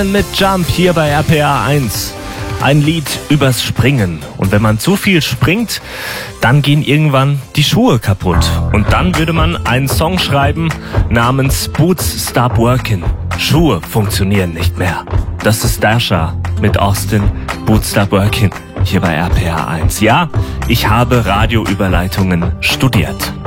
Mit Jump hier bei RPA 1. Ein Lied übers Springen. Und wenn man zu viel springt, dann gehen irgendwann die Schuhe kaputt. Und dann würde man einen Song schreiben namens Boots Stop Working. Schuhe funktionieren nicht mehr. Das ist Dasha mit Austin, Boots Stop Working hier bei RPA 1. Ja, ich habe Radioüberleitungen studiert.